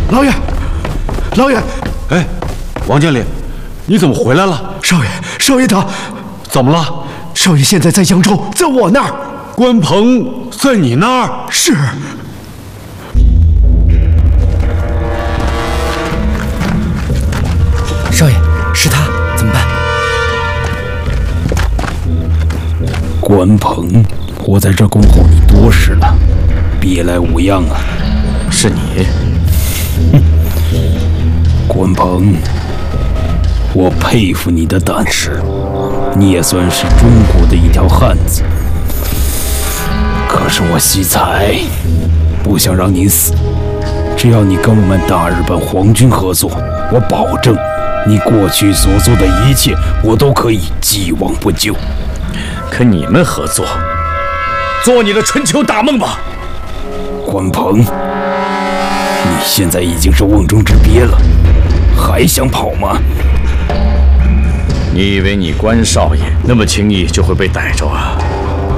老爷，老爷！ 哎，王经理，你怎么回来了？ 少爷他怎么了？ 少爷现在在扬州，在我那儿。 关鹏在你那儿？ 是。 少爷，是他，怎么办？ 关鹏，我在这恭候你多时了，别来无恙啊！ 是你？ 关鹏，我佩服你的胆识，你也算是中国的一条汉子。可是我惜才，不想让你死。只要你跟我们大日本皇军合作，我保证，你过去所做的一切，我都可以既往不咎。 跟你们合作，做你的春秋大梦吧。 关鹏，你现在已经是瓮中之鳖了，还想跑吗？ 你以为你关少爷那么轻易就会被逮着啊？